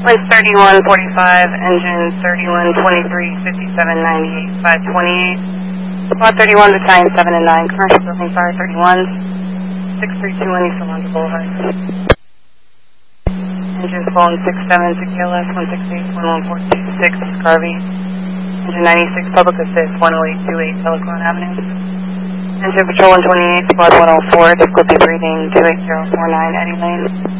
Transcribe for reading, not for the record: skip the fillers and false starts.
Winds 3145, engine 3123, 5798, 528. Squad 31, battalion 7 and 9, commercial building fire 31s, 6321 East Alondra Boulevard. Engine phone 67 TLS 168-11426 Garvey. Engine 96 Public Assist 10828 Telecon Avenue. Engine Patrol 128 Squad 104 difficulty breathing 28049 Eddie Lane.